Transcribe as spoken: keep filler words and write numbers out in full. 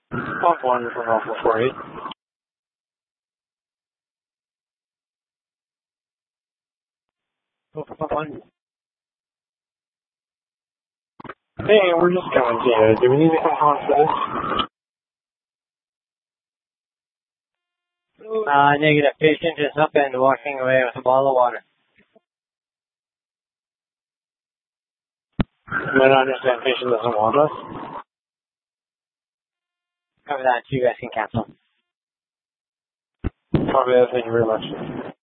Pump one from Alpha four eight. Pump one. Hey, we're just coming to you. Do we need to come on for this? Uh, negative. Patient is up and walking away with a bottle of water. I don't understand. Patient doesn't want us. Cover that. You guys can cancel. Copy that. Thank you very much.